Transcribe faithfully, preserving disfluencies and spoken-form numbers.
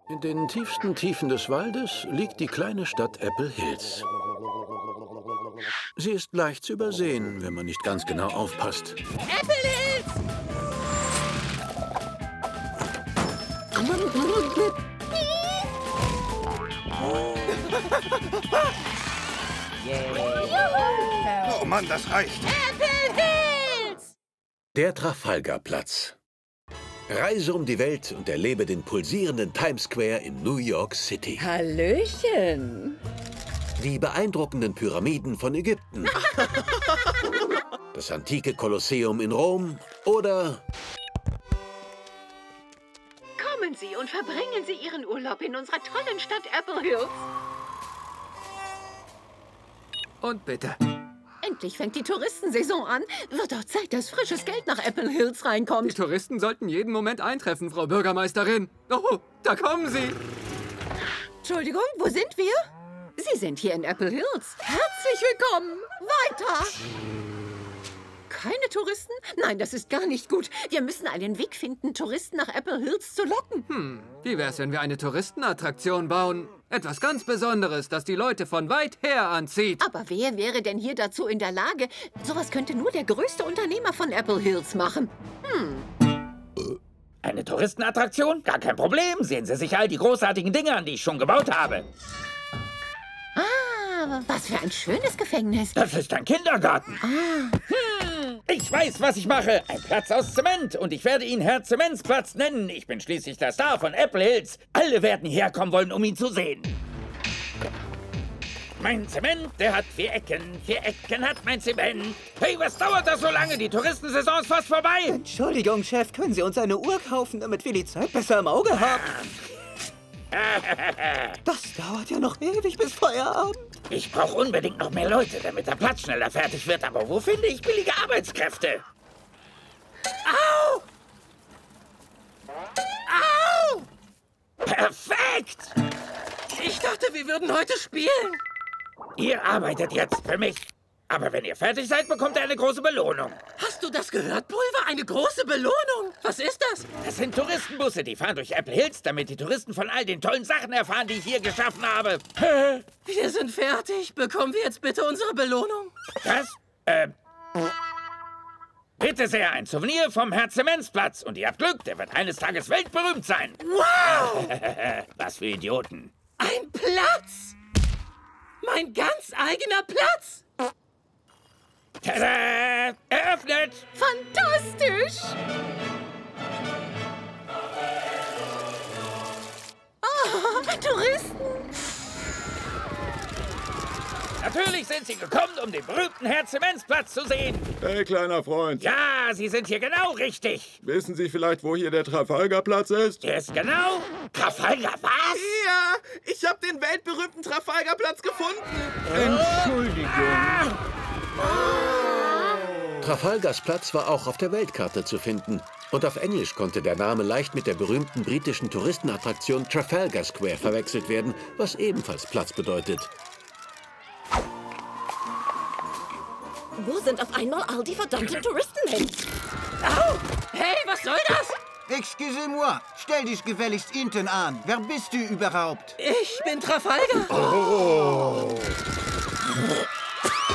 In den tiefsten Tiefen des Waldes liegt die kleine Stadt Apple Hills. Sie ist leicht zu übersehen, wenn man nicht ganz genau aufpasst. Apple Hills! Oh Mann, das reicht. Apple Hills! Der Trafalgarplatz. Reise um die Welt und erlebe den pulsierenden Times Square in New York City. Hallöchen. Die beeindruckenden Pyramiden von Ägypten. Das antike Kolosseum in Rom oder... Kommen Sie und verbringen Sie Ihren Urlaub in unserer tollen Stadt Apple Hills. Und bitte. Endlich fängt die Touristensaison an. Wird doch Zeit, dass frisches Geld nach Apple Hills Die reinkommt. Touristen sollten jeden Moment eintreffen, Frau Bürgermeisterin. Oh, da kommen sie. Entschuldigung, wo sind wir? Sie sind hier in Apple Hills. Herzlich willkommen. Weiter. Keine Touristen? Nein, das ist gar nicht gut. Wir müssen einen Weg finden, Touristen nach Apple Hills zu locken. Hm, wie wär's, wenn wir eine Touristenattraktion bauen? Etwas ganz Besonderes, das die Leute von weit her anzieht. Aber wer wäre denn hier dazu in der Lage? Sowas könnte nur der größte Unternehmer von Apple Hills machen. Eine Touristenattraktion? Gar kein Problem. Sehen Sie sich all die großartigen Dinge an, die ich schon gebaut habe. Ah, was für ein schönes Gefängnis. Das ist ein Kindergarten. Ah. Hm, ich weiß, was ich mache. Ein Platz aus Zement. Und ich werde ihn Herr Zementsplatz nennen. Ich bin schließlich der Star von Apple Hills. Alle werden hierher kommen wollen, um ihn zu sehen. Mein Zement, der hat vier Ecken. Vier Ecken hat mein Zement. Hey, was dauert das so lange? Die Touristensaison ist fast vorbei. Entschuldigung, Chef, können Sie uns eine Uhr kaufen, damit wir die Zeit besser im Auge haben? Das dauert ja noch ewig bis Feierabend. Ich brauche unbedingt noch mehr Leute, damit der Platz schneller fertig wird. Aber wo finde ich billige Arbeitskräfte? Au! Au! Perfekt! Ich dachte, wir würden heute spielen. Ihr arbeitet jetzt für mich. Aber wenn ihr fertig seid, bekommt ihr eine große Belohnung. Hast du das gehört, Pulver? Eine große Belohnung. Was ist das? Das sind Touristenbusse, die fahren durch Apple Hills, damit die Touristen von all den tollen Sachen erfahren, die ich hier geschaffen habe. Wir sind fertig. Bekommen wir jetzt bitte unsere Belohnung? Was? Äh... Bitte sehr, ein Souvenir vom Herr Zementsplatz. Und ihr habt Glück, der wird eines Tages weltberühmt sein. Wow! Was für Idioten. Ein Platz! Mein ganz eigener Platz! Tada! Eröffnet! Fantastisch! Oh, Touristen! Natürlich sind Sie gekommen, um den berühmten Herr Zementsplatz zu sehen. Hey, kleiner Freund. Ja, Sie sind hier genau richtig. Wissen Sie vielleicht, wo hier der Trafalgarplatz ist? Der ist genau... Trafalgar, was? Ja, ich habe den weltberühmten Trafalgarplatz gefunden. Entschuldigung. Trafalgars Platz war auch auf der Weltkarte zu finden. Und auf Englisch konnte der Name leicht mit der berühmten britischen Touristenattraktion Trafalgar Square verwechselt werden, was ebenfalls Platz bedeutet. Wo sind auf einmal all die verdammten Touristen hin? Au! Hey, was soll das? Excusez-moi, stell dich gefälligst hinten an. Wer bist du überhaupt? Ich bin Trafalgar. Oh.